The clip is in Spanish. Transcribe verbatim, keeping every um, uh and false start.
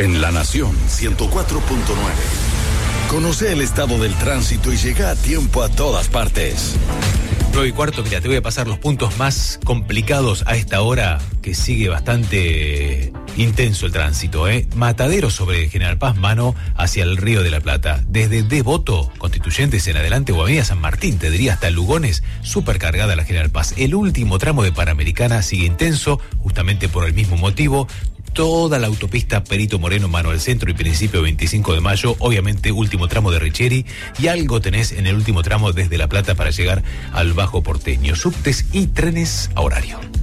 En La Nación ciento cuatro punto nueve. Conoce el estado del tránsito y llega a tiempo a todas partes. nueve y cuarto, mira, te voy a pasar los puntos más complicados a esta hora, que sigue bastante intenso el tránsito, ¿eh? Matadero sobre General Paz, mano hacia el Río de la Plata. Desde Devoto, Constituyentes en adelante, o Avenida San Martín, te diría hasta Lugones, supercargada la General Paz. El último tramo de Panamericana sigue intenso, justamente por el mismo motivo. Toda la autopista Perito Moreno, mano al centro y principio veinticinco de mayo, obviamente último tramo de Richieri, y algo tenés en el último tramo desde La Plata para llegar al Bajo Porteño. Subtes y trenes a horario.